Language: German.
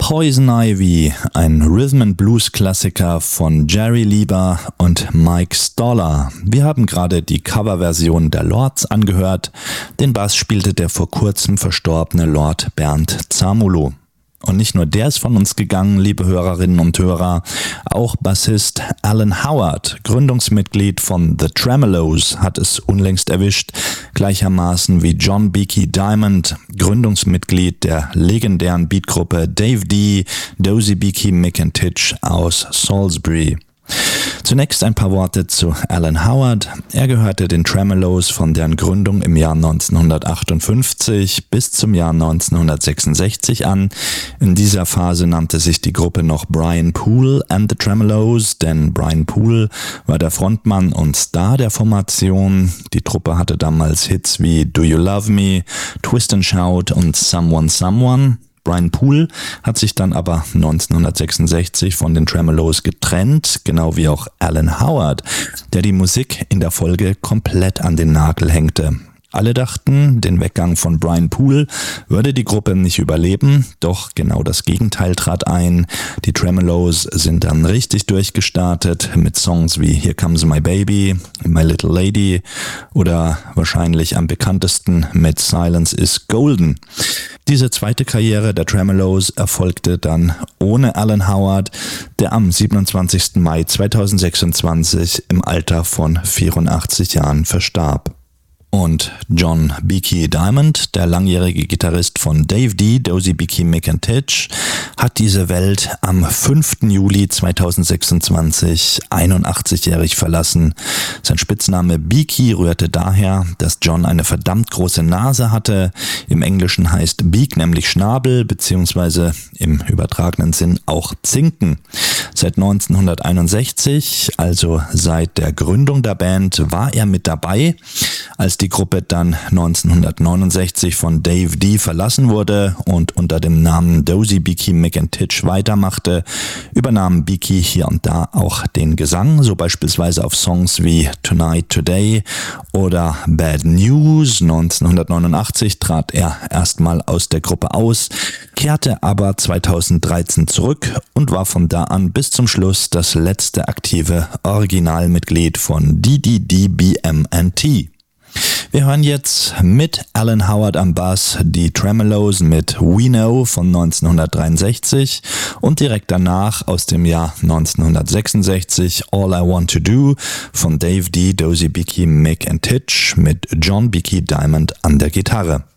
Poison Ivy, ein Rhythm-and-Blues-Klassiker von Jerry Lieber und Mike Stoller. Wir haben gerade die Coverversion der Lords angehört. Den Bass spielte der vor kurzem verstorbene Lord Bernd Zamulo. Und nicht nur der ist von uns gegangen, liebe Hörerinnen und Hörer, auch Bassist Alan Howard, Gründungsmitglied von The Tremeloes, hat es unlängst erwischt, gleichermaßen wie John Beaky Diamond, Gründungsmitglied der legendären Beatgruppe Dave D, Dozy Beaky McIntitch aus Salisbury. Zunächst ein paar Worte zu Alan Howard. Er gehörte den Tremeloes von deren Gründung im Jahr 1958 bis zum Jahr 1966 an. In dieser Phase nannte sich die Gruppe noch Brian Poole and the Tremeloes, denn Brian Poole war der Frontmann und Star der Formation. Die Truppe hatte damals Hits wie Do You Love Me, Twist and Shout und Someone Someone. Brian Poole hat sich dann aber 1966 von den Tremeloes getrennt, genau wie auch Alan Howard, der die Musik in der Folge komplett an den Nagel hängte. Alle dachten, den Weggang von Brian Poole würde die Gruppe nicht überleben, doch genau das Gegenteil trat ein. Die Tremeloes sind dann richtig durchgestartet mit Songs wie Here Comes My Baby, My Little Lady oder wahrscheinlich am bekanntesten mit Silence is Golden. Diese zweite Karriere der Tremeloes erfolgte dann ohne Alan Howard, der am 27. Mai 2026 im Alter von 84 Jahren verstarb. Und John Beaky Diamond, der langjährige Gitarrist von Dave D, Dozy Beaky McIntitch, hat diese Welt am 5. Juli 2026 81-jährig verlassen. Sein Spitzname Beaky rührte daher, dass John eine verdammt große Nase hatte. Im Englischen heißt Beak nämlich Schnabel, beziehungsweise im übertragenen Sinn auch Zinken. Seit 1961, also seit der Gründung der Band, war er mit dabei. Als die Gruppe dann 1969 von Dave D verlassen wurde und unter dem Namen Dozy Beaky McIntitch weitermachte, übernahm Beaky hier und da auch den Gesang, so beispielsweise auf Songs wie Tonight Today oder Bad News. 1989 trat er erstmal aus der Gruppe aus, kehrte aber 2013 zurück und war von da an bis zum Schluss das letzte aktive Originalmitglied von DDDBMNT. Wir hören jetzt mit Alan Howard am Bass die Tremeloes mit We Know von 1963 und direkt danach aus dem Jahr 1966 All I Want to Do von Dave D, Dozy Beaky McIntitch mit John Beaky Diamond an der Gitarre.